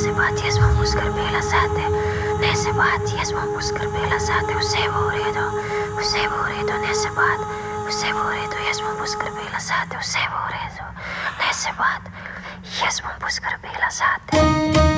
Nesebat, Jēzus mums skarbīla sāte. Nesebat, Jēzus mums skarbīla sāte. Uz sevu rīdu, nesebat. Uz sevu rīdu, Jēzus mums skarbīla sāte. Uz sevu rīdu, nesebat. Jēzus mums skarbīla sāte.